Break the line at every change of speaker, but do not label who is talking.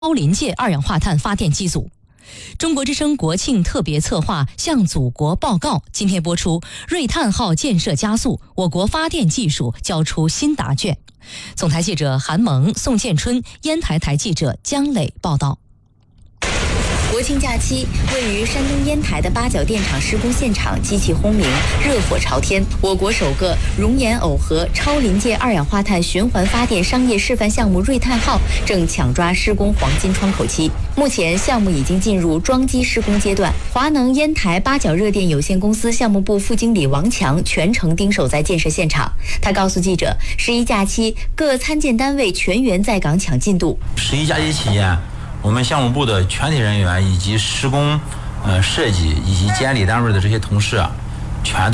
超临界二氧化碳发电机组。中国之声国庆特别策划《向祖国报告》今天播出，瑞碳号建设加速，我国发电技术交出新答卷。总台记者韩萌、宋建春，烟台台记者姜磊报道。
国庆假期，位于山东烟台的八角电厂施工现场机器轰鸣，热火朝天。我国首个熔岩耦合超临界二氧化碳循环发电商业示范项目瑞碳号正抢抓施工黄金窗口期。目前，项目已经进入装机施工阶段。华能烟台八角热电有限公司项目部副经理王强全程盯守在建设现场。他告诉记者，11假期各参建单位全员在岗抢进度。
11假期期间，我们项目部的全体人员以及施工、设计以及监理单位的这些同事全